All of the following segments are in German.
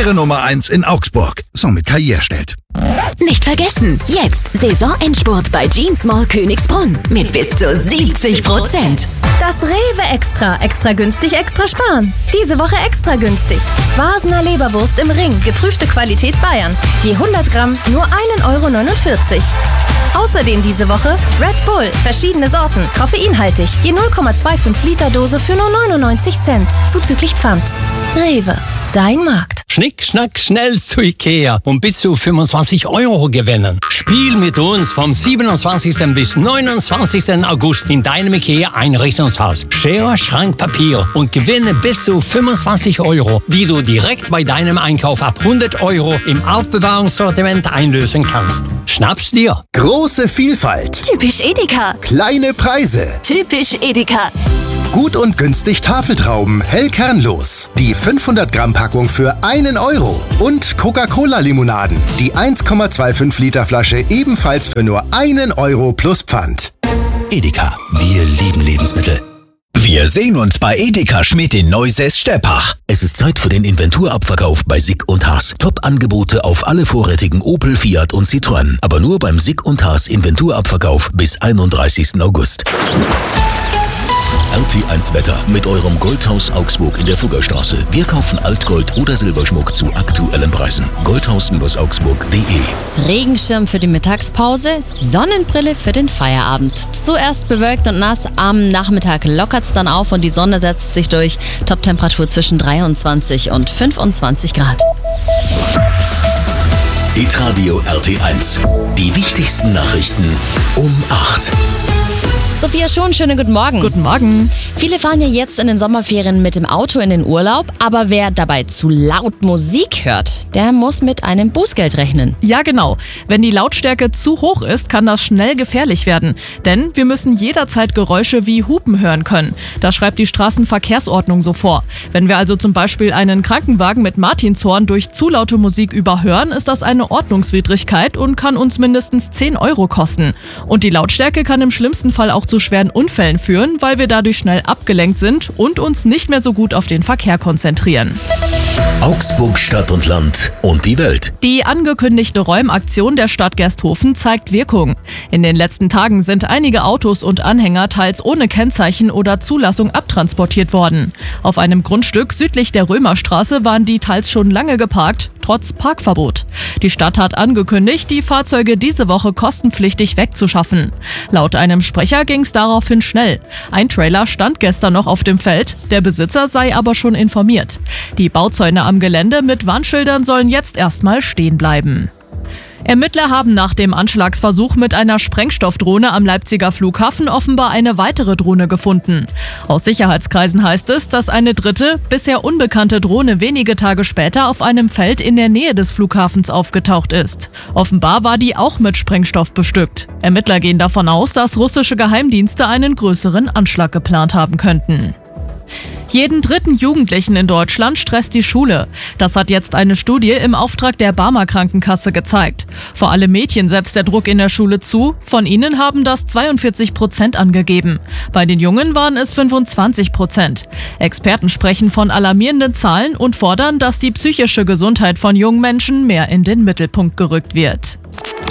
Ihre Nummer 1 in Augsburg. So mit KI erstellt. Nicht vergessen, jetzt Saisonendspurt bei Jeans Mall Königsbrunn mit bis zu 70%. Das Rewe Extra. Extra günstig, extra sparen. Diese Woche extra günstig. Vasener Leberwurst im Ring. Geprüfte Qualität Bayern. Je 100 Gramm nur 1,49 €. Außerdem diese Woche Red Bull. Verschiedene Sorten. Koffeinhaltig. Je 0,25 Liter Dose für nur 99 Cent. Zuzüglich Pfand. Rewe. Dein Markt. Schnick, schnack, schnell zu Ikea und bis zu 25 € gewinnen. Spiel mit uns vom 27. bis 29. August in deinem Ikea-Einrichtungshaus. Schere, Schrank, Papier und gewinne bis zu 25 €, die du direkt bei deinem Einkauf ab 100 € im Aufbewahrungssortiment einlösen kannst. Schnapp's dir. Große Vielfalt. Typisch Edeka. Kleine Preise. Typisch Edeka. Gut und günstig Tafeltrauben, hell kernlos. Die 500 Gramm Packung für 1 €. Und Coca-Cola-Limonaden. Die 1,25 Liter Flasche ebenfalls für nur 1 € plus Pfand. Edeka, wir lieben Lebensmittel. Wir sehen uns bei Edeka Schmidt in Neusäß-Steppach. Es ist Zeit für den Inventurabverkauf bei Sick und Haas. Top-Angebote auf alle vorrätigen Opel, Fiat und Citroën. Aber nur beim Sick und Haas Inventurabverkauf bis 31. August. RT1 Wetter mit eurem Goldhaus Augsburg in der Fuggerstraße. Wir kaufen Altgold oder Silberschmuck zu aktuellen Preisen. Goldhaus-augsburg.de. Regenschirm für die Mittagspause, Sonnenbrille für den Feierabend. Zuerst bewölkt und nass, am Nachmittag lockert's dann auf und die Sonne setzt sich durch. Toptemperatur zwischen 23 und 25 Grad. Hitradio RT1. Die wichtigsten Nachrichten um 8. Sophia Schon, schönen guten Morgen. Guten Morgen. Viele fahren ja jetzt in den Sommerferien mit dem Auto in den Urlaub, aber wer dabei zu laut Musik hört, der muss mit einem Bußgeld rechnen. Ja, genau. Wenn die Lautstärke zu hoch ist, kann das schnell gefährlich werden. Denn wir müssen jederzeit Geräusche wie Hupen hören können. Das schreibt die Straßenverkehrsordnung so vor. Wenn wir also zum Beispiel einen Krankenwagen mit Martinshorn durch zu laute Musik überhören, ist das eine Ordnungswidrigkeit und kann uns mindestens 10 € kosten. Und die Lautstärke kann im schlimmsten Fall auch zu schweren Unfällen führen, weil wir dadurch schnell abgelenkt sind und uns nicht mehr so gut auf den Verkehr konzentrieren. Augsburg Stadt und Land und die Welt. Die angekündigte Räumaktion der Stadt Gersthofen zeigt Wirkung. In den letzten Tagen sind einige Autos und Anhänger teils ohne Kennzeichen oder Zulassung abtransportiert worden. Auf einem Grundstück südlich der Römerstraße waren die teils schon lange geparkt, trotz Parkverbot. Die Stadt hat angekündigt, die Fahrzeuge diese Woche kostenpflichtig wegzuschaffen. Laut einem Sprecher ging es daraufhin schnell. Ein Trailer stand gestern noch auf dem Feld, der Besitzer sei aber schon informiert. Die Bauzäune am Gelände mit Warnschildern sollen jetzt erstmal stehen bleiben. Ermittler haben nach dem Anschlagsversuch mit einer Sprengstoffdrohne am Leipziger Flughafen offenbar eine weitere Drohne gefunden. Aus Sicherheitskreisen heißt es, dass eine dritte, bisher unbekannte Drohne wenige Tage später auf einem Feld in der Nähe des Flughafens aufgetaucht ist. Offenbar war die auch mit Sprengstoff bestückt. Ermittler gehen davon aus, dass russische Geheimdienste einen größeren Anschlag geplant haben könnten. Jeden dritten Jugendlichen in Deutschland stresst die Schule. Das hat jetzt eine Studie im Auftrag der Barmer Krankenkasse gezeigt. Vor allem Mädchen setzt der Druck in der Schule zu. Von ihnen haben das 42% angegeben. Bei den Jungen waren es 25%. Experten sprechen von alarmierenden Zahlen und fordern, dass die psychische Gesundheit von jungen Menschen mehr in den Mittelpunkt gerückt wird.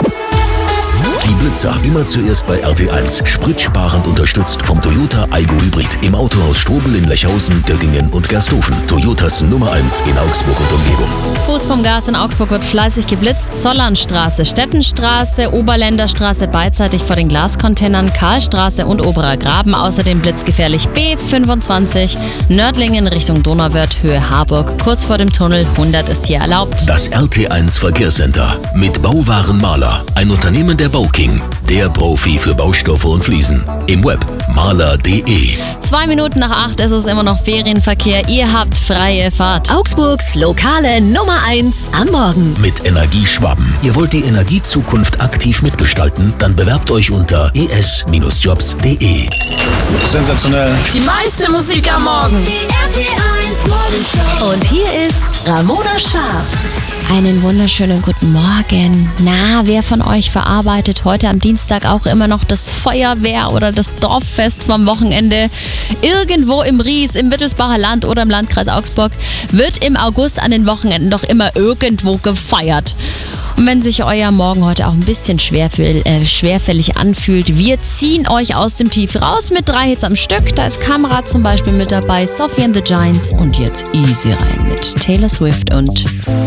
Die Blitzer immer zuerst bei RT1. Spritsparend unterstützt vom Toyota Aygo Hybrid. Im Autohaus Strobel in Lechhausen, Göggingen und Gersthofen. Toyotas Nummer 1 in Augsburg und Umgebung. Fuß vom Gas in Augsburg wird fleißig geblitzt. Zollernstraße, Stettenstraße, Oberländerstraße beidseitig vor den Glascontainern, Karlstraße und Oberer Graben. Außerdem blitzgefährlich B25, Nördlingen Richtung Donauwörth, Höhe Harburg. Kurz vor dem Tunnel 100 ist hier erlaubt. Das RT1 Verkehrscenter mit Bauwaren Maler. Ein Unternehmen der Bauking. Der Profi für Baustoffe und Fliesen. Im Web maler.de. 2 Minuten nach 8 ist es immer noch Ferienverkehr. Ihr habt freie Fahrt. Augsburgs lokale Nummer 1 am Morgen. Mit Energieschwaben. Ihr wollt die Energiezukunft aktiv mitgestalten? Dann bewerbt euch unter es-jobs.de. Sensationell. Die meiste Musik am Morgen. Die RT1 Und hier ist Ramona Scharf. Einen wunderschönen guten Morgen. Na, wer von euch verarbeitet heute am Dienstag auch immer noch das Feuerwehr oder das Dorffest vom Wochenende? Irgendwo im Ries, im Wittelsbacher Land oder im Landkreis Augsburg wird im August an den Wochenenden doch immer irgendwo gefeiert. Und wenn sich euer Morgen heute auch ein bisschen schwerfällig anfühlt, wir ziehen euch aus dem Tief raus mit 3 Hits am Stück. Da ist Kamera zum Beispiel mit dabei, Sophie and the Giants und jetzt easy rein mit Taylor Swift und